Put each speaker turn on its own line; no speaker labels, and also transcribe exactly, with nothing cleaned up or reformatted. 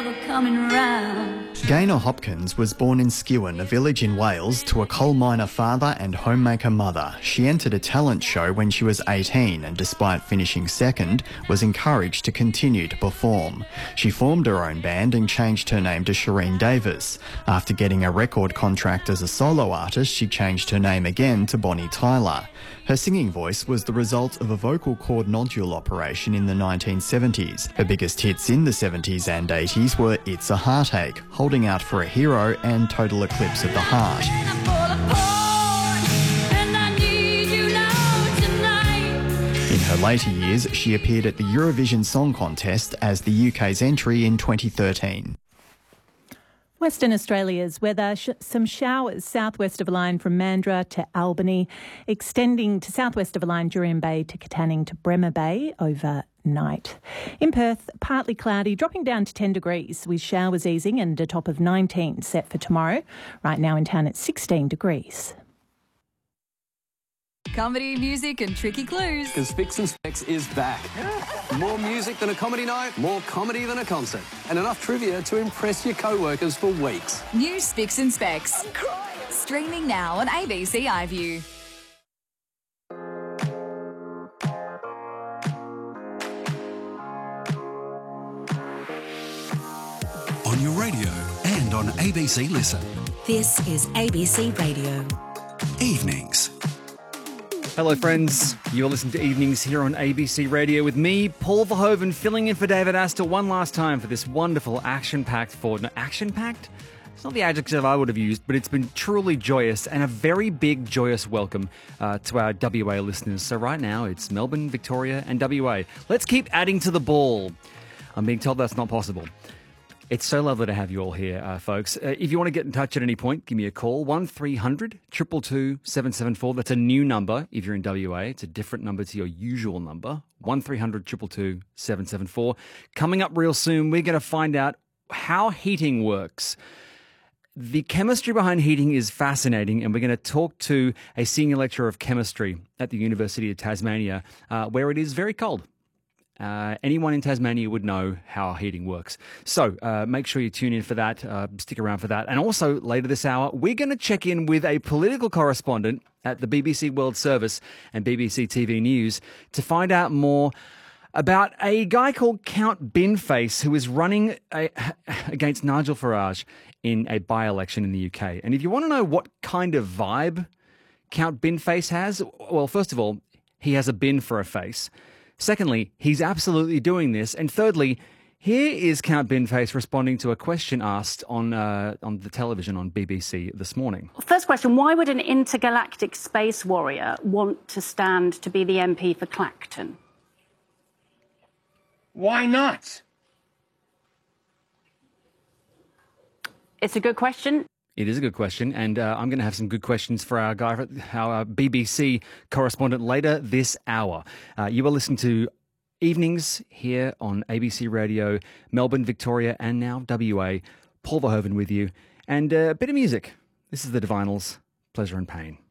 ever coming round.
Gaynor Hopkins was born in Skewen, a village in Wales, to a coal miner father and homemaker mother. She entered a talent show when she was eighteen and, despite finishing second, was encouraged to continue to perform. She formed her own band and changed her name to Shireen Davis. After getting a record contract as a solo artist, she changed her name again to Bonnie Tyler. Her singing voice was the result of a vocal cord nodule operation in the nineteen seventies. Her biggest hits in the seventies and eighties were It's a Heartache, Holding Out for a Hero and Total Eclipse of the Heart. In her later years, she appeared at the Eurovision Song Contest as the U K's entry in twenty thirteen.
Western Australia's weather, sh- some showers southwest of a line from Mandurah to Albany, extending to southwest of a line Jurien Bay to Katanning to Bremer Bay overnight. In Perth, partly cloudy, dropping down to ten degrees with showers easing and a top of nineteen set for tomorrow. Right now in town it's sixteen degrees.
Comedy, music and tricky clues.
Because Spicks and Specs is back. More music than a comedy night, more comedy than a concert. And enough trivia to impress your co-workers for weeks.
New Spicks and Specs. Streaming now on A B C iView.
On your radio and on A B C Listen.
This is A B C Radio.
Evenings.
Hello friends, you're listening to Evenings here on A B C Radio with me, Paul Verhoeven, filling in for David Astor one last time for this wonderful action-packed Ford. No, action-packed? It's not the adjective I would have used, but it's been truly joyous and a very big joyous welcome uh, to our W A listeners. So right now it's Melbourne, Victoria and W A. Let's keep adding to the ball. I'm being told that's not possible. It's so lovely to have you all here, uh, folks. Uh, if you want to get in touch at any point, give me a call. one three hundred, two two two, seven seven four. That's a new number if you're in W A. It's a different number to your usual number. one three hundred, two two two, seven seven four. Coming up real soon, we're going to find out how heating works. The chemistry behind heating is fascinating, and we're going to talk to a senior lecturer of chemistry at the University of Tasmania, uh, where it is very cold. Uh, anyone in Tasmania would know how heating works. So uh, make sure you tune in for that. Uh, stick around for that. And also later this hour, we're going to check in with a political correspondent at the B B C World Service and B B C T V News to find out more about a guy called Count Binface who is running a, against Nigel Farage in a by-election in the U K. And if you want to know what kind of vibe Count Binface has, well, first of all, he has a bin for a face. Secondly, he's absolutely doing this. And thirdly, here is Count Binface responding to a question asked on uh, on the television on B B C this morning.
First question, why would an intergalactic space warrior want to stand to be the M P for Clacton?
Why not?
It's a good question.
It is a good question, and uh, I'm going to have some good questions for our guy, our B B C correspondent later this hour. Uh, you are listening to Evenings here on A B C Radio, Melbourne, Victoria, and now W A. Paul Verhoeven with you, and uh, a bit of music. This is the Divinals, Pleasure and Pain.